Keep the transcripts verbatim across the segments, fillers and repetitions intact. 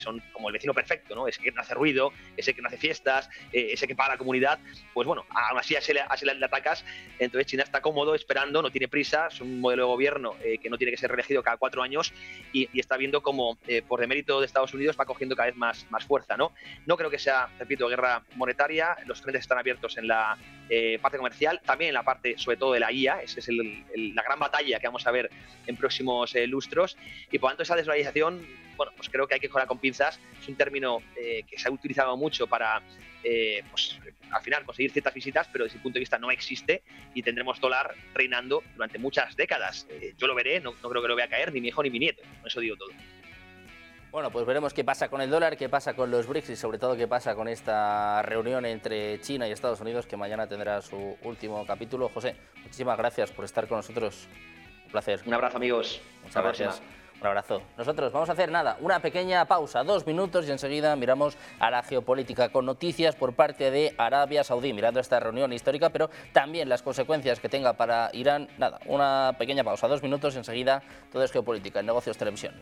son como el vecino perfecto, ¿no? Ese que no hace ruido, ese que no hace fiestas, eh, ese que paga la comunidad, pues bueno, aún así a ese, le, a ese le atacas. Entonces China está cómodo, esperando, no tiene prisa, es un modelo de gobierno eh, que no tiene que ser reelegido cada cuatro años y, y está viendo como eh, por demérito de Estados Unidos va cogiendo cada vez más, más fuerza, ¿no? No creo que sea, repito, guerra monetaria, los frentes están abiertos en la eh, parte comercial, también en la parte, sobre todo, de la I A, esa es el, el, la gran batalla que vamos a ver en próximos eh, lustros, y por tanto esa desvalorización, bueno, pues creo que hay que cogerla con pinzas, es un término eh, que se ha utilizado mucho para, eh, pues al final conseguir ciertas visitas, pero desde mi punto de vista no existe y tendremos dólar reinando durante muchas décadas. Eh, yo lo veré, no, no creo que lo vea caer ni mi hijo ni mi nieto, con eso digo todo. Bueno, pues veremos qué pasa con el dólar, qué pasa con los BRICS y sobre todo qué pasa con esta reunión entre China y Estados Unidos que mañana tendrá su último capítulo. José, muchísimas gracias por estar con nosotros. Un placer. Un abrazo, amigos. Muchas gracias. Un abrazo. Nosotros vamos a hacer nada, una pequeña pausa, dos minutos y enseguida miramos a la geopolítica con noticias por parte de Arabia Saudí, mirando esta reunión histórica, pero también las consecuencias que tenga para Irán. Nada, una pequeña pausa, dos minutos y enseguida todo es geopolítica en Negocios Televisión.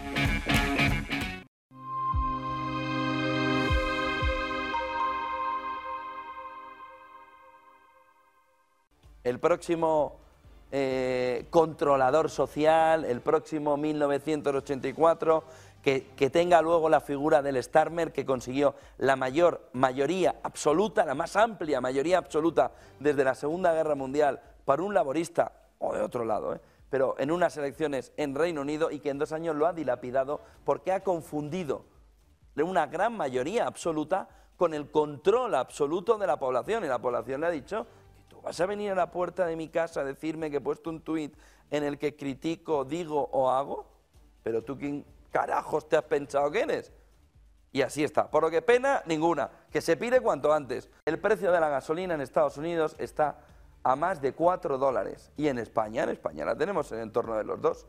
El próximo eh, controlador social, el próximo mil novecientos ochenta y cuatro, que, que tenga luego la figura del Starmer, que consiguió la mayor mayoría absoluta, la más amplia mayoría absoluta desde la Segunda Guerra Mundial para un laborista, o de otro lado, ¿eh? pero en unas elecciones en Reino Unido, y que en dos años lo ha dilapidado porque ha confundido una gran mayoría absoluta con el control absoluto de la población, y la población le ha dicho: ¿vas a venir a la puerta de mi casa a decirme que he puesto un tuit en el que critico, digo o hago? Pero tú, ¿quién carajos te has pensado que eres? Y así está. Por lo que pena, ninguna. Que se pide cuanto antes. El precio de la gasolina en Estados Unidos está a más de cuatro dólares. Y en España, en España la tenemos en el torno de los dos.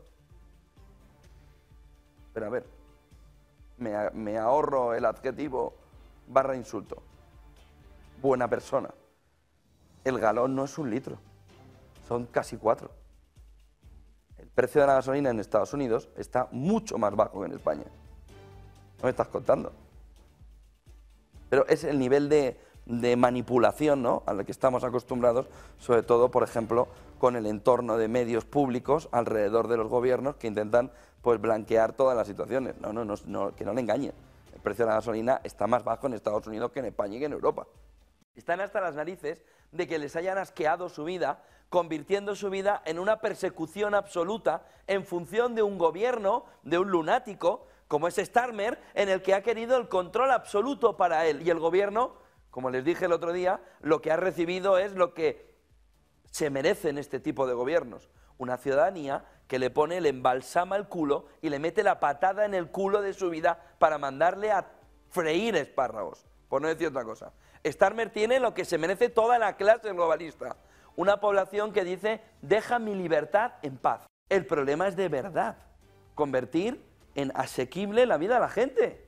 Pero a ver, me, me ahorro el adjetivo barra insulto. Buena persona. El galón no es un litro, son casi cuatro. El precio de la gasolina en Estados Unidos está mucho más bajo que en España. No me estás contando. Pero es el nivel de, de manipulación, ¿no?, al que estamos acostumbrados, sobre todo, por ejemplo, con el entorno de medios públicos alrededor de los gobiernos que intentan, pues, blanquear todas las situaciones. No, no, no, no, que no le engañen. El precio de la gasolina está más bajo en Estados Unidos que en España y que en Europa. Están hasta las narices de que les hayan asqueado su vida, convirtiendo su vida en una persecución absoluta en función de un gobierno, de un lunático, como es Starmer, en el que ha querido el control absoluto para él. Y el gobierno, como les dije el otro día, lo que ha recibido es lo que se merecen este tipo de gobiernos. Una ciudadanía que le pone, le embalsama el culo y le mete la patada en el culo de su vida para mandarle a freír espárragos, por no decir otra cosa. Starmer tiene lo que se merece toda la clase globalista, una población que dice: deja mi libertad en paz. El problema es de verdad convertir en asequible la vida a la gente,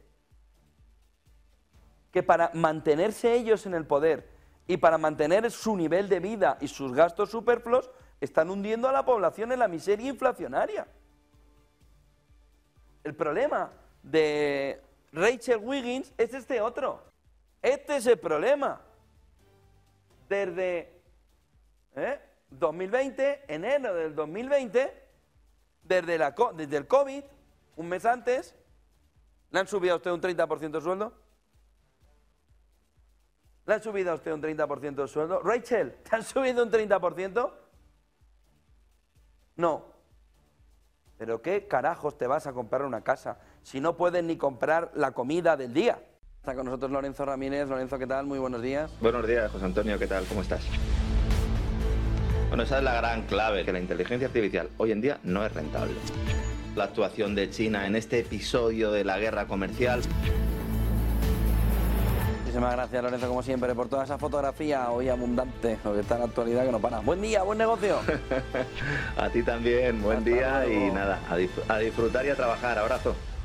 que para mantenerse ellos en el poder y para mantener su nivel de vida y sus gastos superfluos están hundiendo a la población en la miseria inflacionaria. El problema de Rachel Wiggins es este otro. Este es el problema. Desde ¿eh? dos mil veinte, enero del dos mil veinte, desde, la, desde el COVID, un mes antes, ¿le han subido a usted un treinta por ciento de sueldo? ¿Le han subido a usted un treinta por ciento de sueldo? Rachel, ¿te han subido un treinta por ciento? No. ¿Pero qué carajos te vas a comprar una casa si no puedes ni comprar la comida del día? Está con nosotros Lorenzo Ramírez. Lorenzo, ¿qué tal? Muy buenos días. Buenos días, José Antonio, ¿qué tal? ¿Cómo estás? Bueno, esa es la gran clave, que la inteligencia artificial hoy en día no es rentable. La actuación de China en este episodio de la guerra comercial. Muchísimas gracias, Lorenzo, como siempre, por toda esa fotografía hoy abundante, lo que está en la actualidad que no para. Buen día, buen negocio. A ti también, buen Hasta día luego. Y nada, a disfrutar y a trabajar. Abrazo.